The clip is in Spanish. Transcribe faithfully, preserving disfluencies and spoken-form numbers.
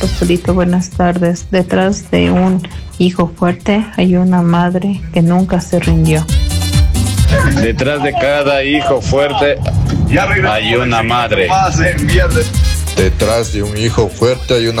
Apostolito, buenas tardes. Detrás de un hijo fuerte hay una madre que nunca se rindió. Detrás de cada hijo fuerte hay una madre. Detrás de un hijo fuerte hay una